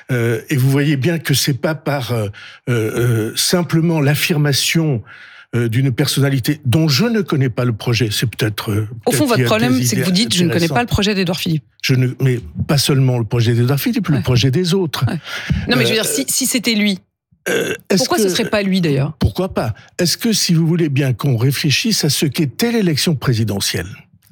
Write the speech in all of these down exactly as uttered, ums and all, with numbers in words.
Euh, et vous voyez bien que c'est pas par euh, euh, simplement l'affirmation euh, d'une personnalité dont je ne connais pas le projet. C'est peut-être. Euh, Au peut-être fond, votre problème, c'est que vous dites je ne connais pas le projet d'Édouard Philippe. Je ne, mais pas seulement le projet d'Édouard Philippe, ouais. le projet des autres. Ouais. Non, mais euh, je veux dire, si, si c'était lui. Euh, Pourquoi que, ce ne serait pas lui, d'ailleurs ? Pourquoi pas ? Est-ce que, si vous voulez bien qu'on réfléchisse à ce qu'était l'élection présidentielle,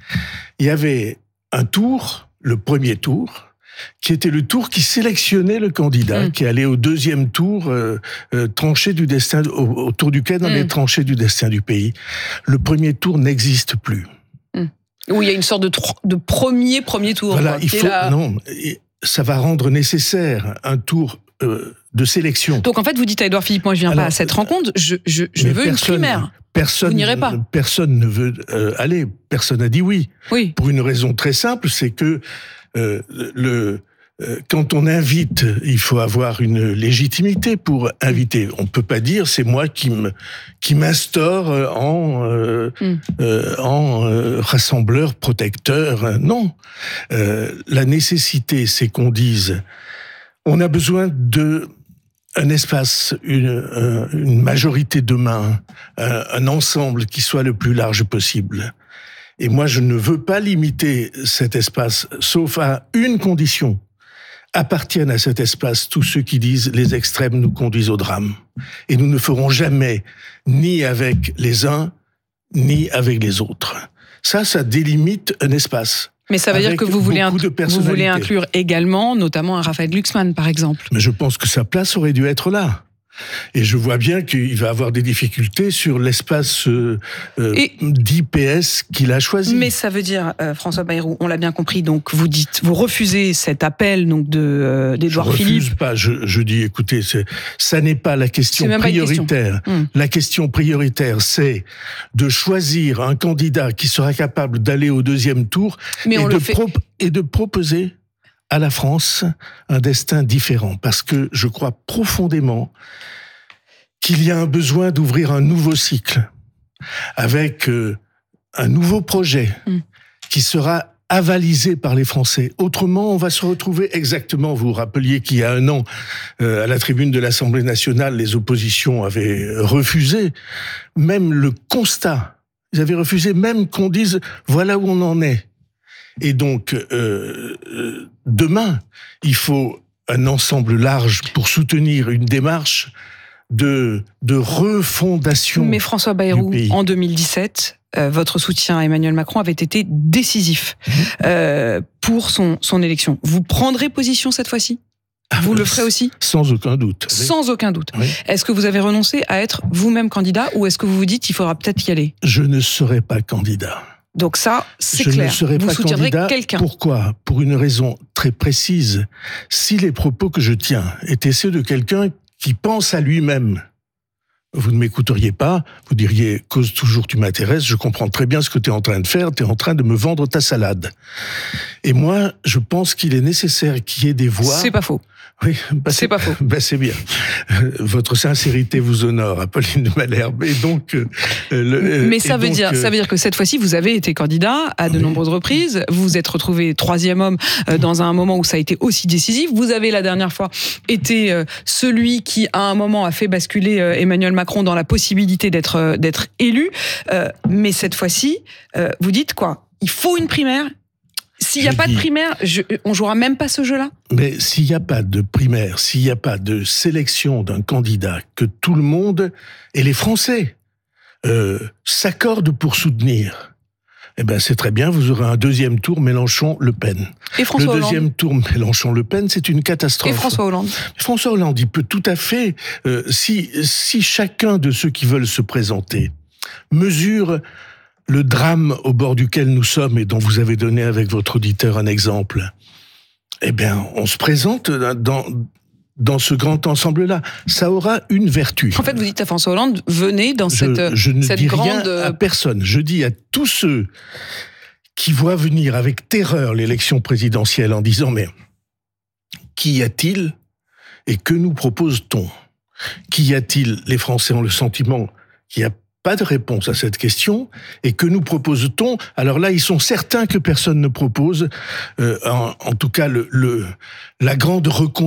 il y avait un tour, le premier tour, qui était le tour qui sélectionnait le candidat, mmh. qui allait au deuxième tour, euh, euh, trancher du destin, au, autour duquel on allait mmh. trancher du destin du pays. Le premier tour n'existe plus. Mmh. Où il y a une sorte de, tro- de premier premier tour. Voilà, quoi, il faut, la... non, ça va rendre nécessaire un tour euh, de sélection. Donc en fait, vous dites à Édouard Philippe, moi je viens Alors, pas à cette rencontre, je, je, je veux une primaire. Personne, vous n'irez pas. Personne ne veut euh, aller. Personne n'a dit oui. Oui. Pour une raison très simple, c'est que euh, le euh, quand on invite, il faut avoir une légitimité pour inviter. On peut pas dire c'est moi qui me qui m'instaure en euh, mm. euh, en euh, rassembleur protecteur. Non. Euh, la nécessité, c'est qu'on dise on a besoin de un espace, une, une majorité de mains, un, un ensemble qui soit le plus large possible. Et moi, je ne veux pas limiter cet espace, sauf à une condition. Appartiennent à cet espace tous ceux qui disent les extrêmes nous conduisent au drame. Et nous ne ferons jamais, ni avec les uns, ni avec les autres. Ça, ça délimite un espace. Mais ça veut dire que vous voulez, incl- vous voulez inclure également, notamment un Raphaël Glucksmann, par exemple. Mais je pense que sa place aurait dû être là. Et je vois bien qu'il va avoir des difficultés sur l'espace euh, Et, d'I P S qu'il a choisi. Mais ça veut dire, euh, François Bayrou, on l'a bien compris, donc vous dites, vous refusez cet appel donc de euh, d'Édouard Philippe. Je refuse pas, je, je dis, écoutez, c'est, ça n'est pas la question prioritaire. Question. Hum. La question prioritaire, c'est de choisir un candidat qui sera capable d'aller au deuxième tour Mais et, on de le fait... pro- et de proposer à la France un destin différent. Parce que je crois profondément qu'il y a un besoin d'ouvrir un nouveau cycle avec euh, un nouveau projet mmh. qui sera avalisé par les Français. Autrement, on va se retrouver exactement, vous vous rappeliez qu'il y a un an, euh, à la tribune de l'Assemblée nationale, les oppositions avaient refusé même le constat. Ils avaient refusé même qu'on dise voilà où on en est. Et donc, euh, euh, demain, il faut un ensemble large pour soutenir une démarche de, de refondation. Mais François Bayrou, en deux mille dix-sept, euh, votre soutien à Emmanuel Macron avait été décisif mmh. euh, pour son, son élection. Vous prendrez position cette fois-ci ? Vous le ferez aussi ? Sans aucun doute. Sans oui. aucun doute. Oui. Est-ce que vous avez renoncé à être vous-même candidat ou est-ce que vous vous dites qu'il faudra peut-être y aller ? Je ne serai pas candidat. Donc ça, c'est je clair. Je ne serai vous pas soutiendrez candidat. Quelqu'un. Pourquoi ? Pour une raison très précise. Si les propos que je tiens étaient ceux de quelqu'un qui pense à lui-même, vous ne m'écouteriez pas, vous diriez « cause toujours tu m'intéresses, je comprends très bien ce que tu es en train de faire, tu es en train de me vendre ta salade ». Et moi, je pense qu'il est nécessaire qu'il y ait des voix... C'est pas faux. Oui, bah c'est, c'est pas faux. Bah c'est bien. Votre sincérité vous honore, Apolline de Malherbe. Et donc, euh, le, mais ça veut donc, dire, euh... ça veut dire que cette fois-ci, vous avez été candidat à de oui. nombreuses reprises. Vous vous êtes retrouvé troisième homme euh, dans un moment où ça a été aussi décisif. Vous avez la dernière fois été euh, celui qui, à un moment, a fait basculer euh, Emmanuel Macron dans la possibilité d'être euh, d'être élu. Euh, mais cette fois-ci, euh, vous dites quoi ? Il faut une primaire. S'il n'y a pas dis, de primaire, je, on jouera même pas ce jeu-là ? Mais s'il n'y a pas de primaire, s'il n'y a pas de sélection d'un candidat que tout le monde et les Français euh, s'accordent pour soutenir, eh ben c'est très bien, vous aurez un deuxième tour Mélenchon-Le Pen. Et François Le deuxième Hollande. tour Mélenchon-Le Pen, c'est une catastrophe. Et François Hollande. François Hollande, il peut tout à fait, euh, si, si chacun de ceux qui veulent se présenter mesure le drame au bord duquel nous sommes et dont vous avez donné avec votre auditeur un exemple, eh bien, on se présente dans, dans ce grand ensemble-là. Ça aura une vertu. En fait, vous dites à François Hollande, venez dans je, cette, je ne cette dis grande... rien à personne. Je dis à tous ceux qui voient venir avec terreur l'élection présidentielle en disant, mais qu'y a-t-il et que nous propose-t-on ? Qu'y a-t-il ? Les Français ont le sentiment qu'il y a pas de réponse à cette question. Et que nous propose-t-on ? Alors là, ils sont certains que personne ne propose. Euh, en, en tout cas, le, le, la grande reconstruction